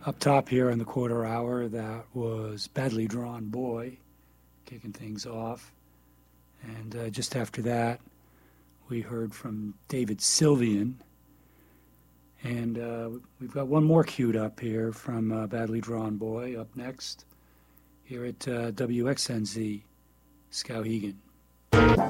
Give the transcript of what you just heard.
Up top here in the quarter hour, that was Badly Drawn Boy, kicking things off. And just after that, we heard from David Sylvian. And we've got one more queued up here from Badly Drawn Boy up next here at WXNZ, Skowhegan.